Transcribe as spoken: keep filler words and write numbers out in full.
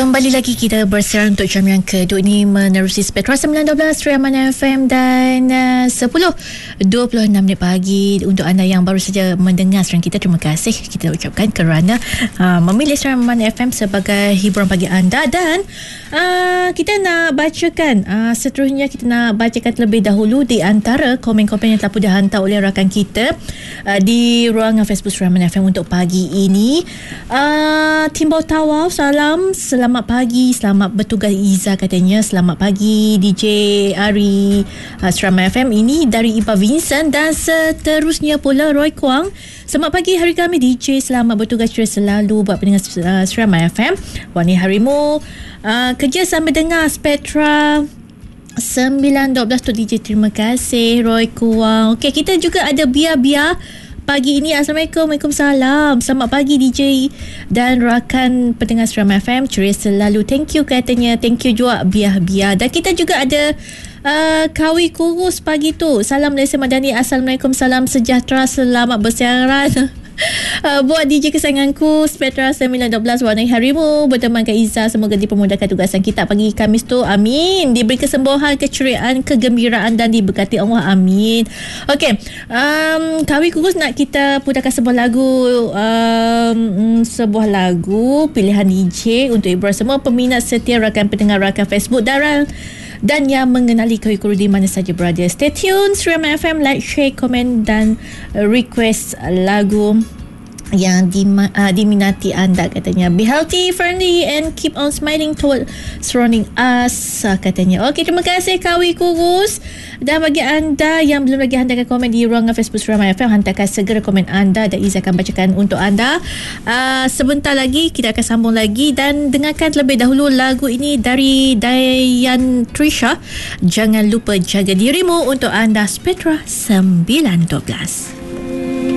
Kembali lagi kita bersiaran untuk jam yang kedua ini menerusi Spectra sembilan dua belas Rehman F M dan uh, sepuluh dua puluh enam minit pagi. Untuk anda yang baru saja mendengar siaran kita, terima kasih kita ucapkan kerana uh, memilih Rehman F M sebagai hiburan bagi anda. Dan uh, kita nak bacakan uh, seterusnya kita nak bacakan terlebih dahulu di antara komen-komen yang telah pun dihantar oleh rakan kita uh, di ruangan Facebook Rehman F M untuk pagi ini. uh, Timbau Tawau, salam, selamat pagi, selamat bertugas Iza katanya. Selamat pagi D J Ari uh, Serama F M. Ini dari Ipa Vincent. Dan seterusnya pula Roy Kwang, selamat pagi hari kami D J, selamat bertugas ceria selalu buat pendengar uh, Serama F M. Wani Harimu uh, kerja sambil dengar Spectra sembilan dua belas tu D J. Terima kasih Roy Kwang. Okey, kita juga ada Bia-Bia pagi ini. Assalamualaikum. Waalaikumsalam. Selamat pagi D J dan rakan pendengar Serama F M, ceria selalu. Thank you katanya. Thank you juga Biah-Biah. Dan kita juga ada uh, Kawi Kurus pagi tu. Salam Malaysia Madani. Assalamualaikum. Salam sejahtera. Selamat bersiaran. Uh, buat D J kesayanganku Spectra sembilan dua belas, warnai harimu berteman Kak Izzah, semoga dipermudahkan tugasan kita pagi Khamis tu, amin. Diberi kesembuhan, keceriaan, kegembiraan dan diberkati Allah, amin. Okey, um, Kawi Kurus nak kita putarkan sebuah lagu, um, sebuah lagu pilihan D J untuk hiburan semua peminat setia, rakan pendengar, rakan Facebook dan dan yang mengenali Kawi Kurus di mana saja berada. Stay tune Serama F M, like, share, komen dan request lagu yang dima, uh, diminati anda katanya. Be healthy, friendly and keep on smiling toward surrounding us uh, katanya. Okey, terima kasih Kawi Kurus. Dan bagi anda yang belum lagi hantarkan komen di ruangan Facebook Serama F M, hantarkan segera komen anda dan Izzah akan bacakan untuk anda. Uh, sebentar lagi kita akan sambung lagi dan dengarkan terlebih dahulu lagu ini dari Dayan Trisha. Jangan lupa jaga dirimu untuk anda Spectra sembilan dua belas.